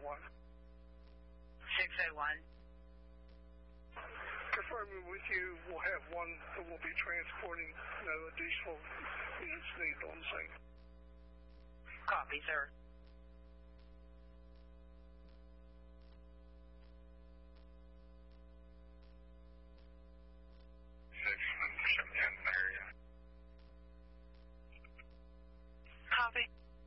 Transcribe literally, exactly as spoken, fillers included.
one. six oh one. Confirming with you, we'll have one that will be transporting no additional units needed on the same. Copy, sir.